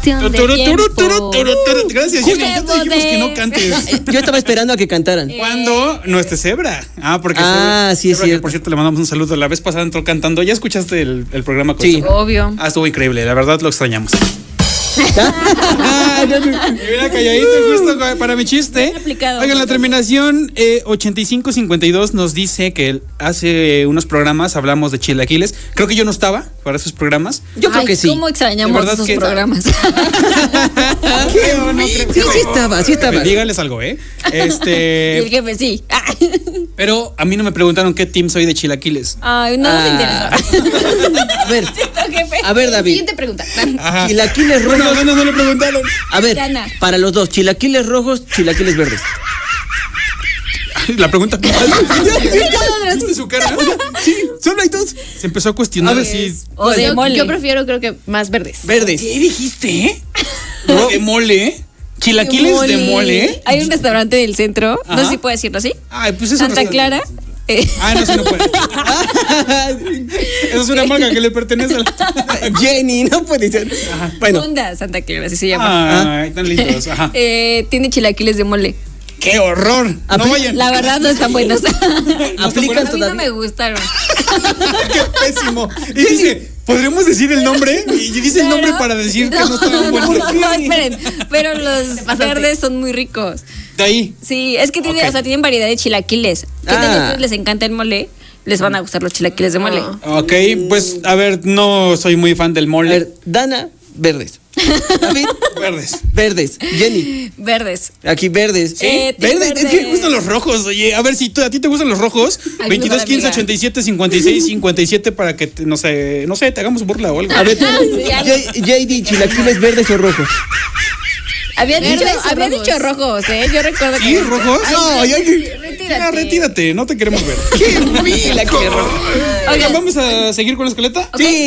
cuestión de tiempo. Gracias, Jenny. Ya te dijimos que no cantes. Yo estaba esperando a que cantaran. ¿Cuándo? No esté Zebra. Porque sí es cierto. Por cierto, le mandamos un saludo. La vez pasada entró cantando. ¿Ya escuchaste el programa con Sí. Zebra? Obvio. Estuvo increíble. La verdad lo extrañamos. Mira, calladito, justo para mi chiste. Oigan, la terminación 8552 nos dice que hace unos programas hablamos de chilaquiles. Creo que yo no estaba para esos programas. Yo creo que sí. ¿Cómo extrañamos esos programas? ¿Qué? No creo. Sí estaba. Díganles algo, Y el jefe sí. Pero a mí no me preguntaron qué team soy de chilaquiles. Ay, no nos interesa. A ver, David. Siguiente pregunta. Ajá. Chilaquiles rojos. No le preguntaron. A ver, Gana. para los dos, chilaquiles rojos, chilaquiles verdes. La pregunta. ¿Viste su cara? Sí, solo hay dos. Se empezó a cuestionar así. O de mole. Yo prefiero, creo que más verdes. Verdes. ¿Qué dijiste? ¿De mole? ¿Chilaquiles de mole? Hay un restaurante del centro, no Ajá. sé si puedo decirlo así. Ay, pues eso Santa Clara. No, sí no puede. Esa es una marca que le pertenece a la... Jenny, no puede ser. Bueno. Fonda Santa Clara, así se llama. Ay, tan lindos. Ajá. Tiene chilaquiles de mole. ¡Qué horror! No vayan. La verdad no están buenos. Aplican A mí no todavía. me gustaron. ¡Qué pésimo! Y dice, ¿podremos decir el nombre? Y dice el nombre para decir que no estaban buenos. No, esperen. Pero los verdes son muy ricos. De ahí. Sí, es que Ok. tienen variedad de chilaquiles. Que les encanta el mole, les van a gustar los chilaquiles de mole. Ok, pues a ver, no soy muy fan del A mole. ver, Dana, verdes. David, Verdes. verdes. Jenny, Verdes. aquí verdes. Team Verdes, es que me gustan los rojos, oye. A ver, si a ti te gustan los rojos, Ay, 22, no, 15, amiga. 87, 56, 57 para que, no sé, te hagamos burla o algo. A ver, Ya. JD, chilaquiles verdes o rojos. Había Verdes o dicho rojos, ¿eh? Yo recuerdo ¿Sí, que... rojos? No, ya Ya, retírate, no te queremos ver. qué mila, qué rojo. Oigan, ¿vamos a seguir con la escaleta? Sí.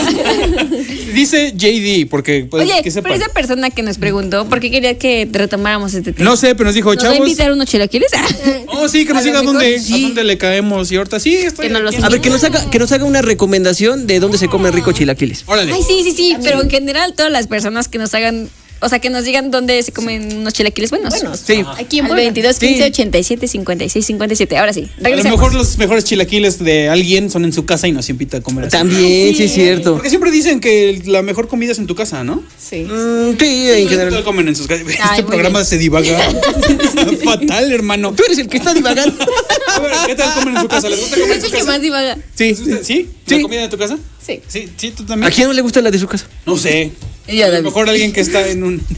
Dice JD, porque pues, Oye, que sepan. pero esa persona que nos preguntó, ¿por qué quería que retomáramos este tema? No sé, pero nos dijo, ¿Nos va a chavos. invitar unos chilaquiles? Oh, sí, que nos A diga lo dónde, mejor, a sí. dónde le caemos. Y ahorita sí, estoy. Que no los aquí. A ver, que nos haga una recomendación de dónde se comen rico chilaquiles. Órale. Ay, sí, pero en general todas las personas que nos hagan, o sea, que nos digan dónde se comen unos chilaquiles buenos. Sí. Aquí en Al Puebla. 22, 15, Sí. 87, 56, 57. Ahora sí, A lo regresemos. mejor los mejores chilaquiles de alguien son en su casa y nos invita a comer así. También, sí es cierto. Porque siempre dicen que la mejor comida es en tu casa, ¿no? Sí. Sí, en Todo general. comen en sus casas. muy Este programa se divaga. Está fatal, hermano. Tú eres el que está divagando. A ver, ¿qué tal comen en su casa? ¿Les gusta comer en Es su el que casa? más divaga. Sí. ¿Sí? Sí. ¿La comida de tu casa? Sí. Sí, tú también. ¿A quién no le gusta la de su casa? No sé. Ella, A lo David. mejor alguien que está en un.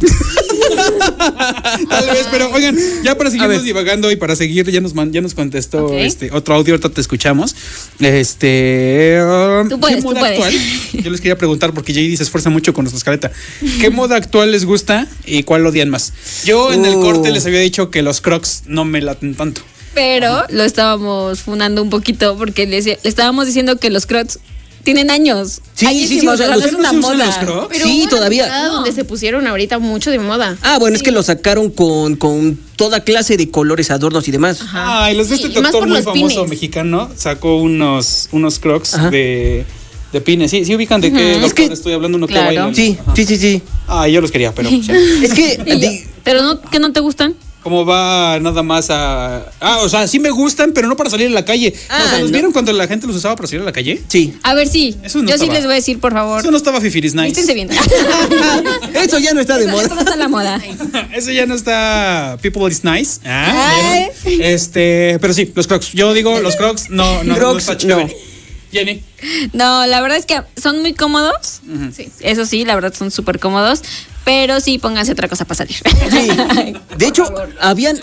Tal vez, pero oigan, ya para seguirnos divagando y para seguir, ya nos contestó Ok. otro audio, ahorita te escuchamos. Tú puedes, ¿qué tú moda puedes. actual? Yo les quería preguntar porque JD se esfuerza mucho con nuestra escaleta. ¿Qué moda actual les gusta y cuál odian más? Yo en el corte les había dicho que los Crocs no me laten tanto. Pero lo estábamos funando un poquito porque le estábamos diciendo que los Crocs tienen años. Sí, Añísimos, o sea, o sea, los no es una Crocs no se usan moda. los Crocs. Pero Sí, hubo una todavía. temporada donde se pusieron ahorita mucho de moda. Ah, bueno, es que lo sacaron con toda clase de colores, adornos y demás. Ay, los de este Sí, y más doctor por muy los famoso pines. mexicano sacó unos Crocs Ajá. de pines. Sí, ubican de qué doctor que- estoy hablando, uno que claro. bailan. Sí, Ajá. sí. Yo los quería, pero Es que Pero no, ¿que no te gustan? como va nada más a... o sea, sí me gustan, pero no para salir a la calle. O sea, ¿los no. vieron cuando la gente los usaba para salir a la calle? sí. A ver, sí. Eso no Yo sí estaba. les voy a decir, por favor. Eso no estaba Fifiris Nice. Vístense bien. Eso ya no está de Eso moda. no está a la moda. Eso ya no está People is Nice. Ay. Pero sí, los Crocs. Yo digo, los Crocs no Crocs, está chévere. no. Jenny. No, la verdad es que son muy cómodos. Sí, eso sí, la verdad son súper cómodos. Pero sí, pónganse otra cosa para salir. Sí. De hecho, habían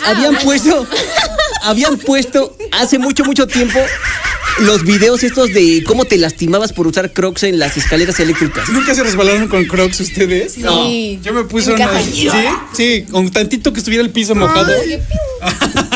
puesto hace mucho tiempo los videos estos de cómo te lastimabas por usar Crocs en las escaleras eléctricas. ¿Nunca se resbalaron con Crocs ustedes? No. Yo me puse En unos. casa. Sí, con tantito que estuviera el piso mojado.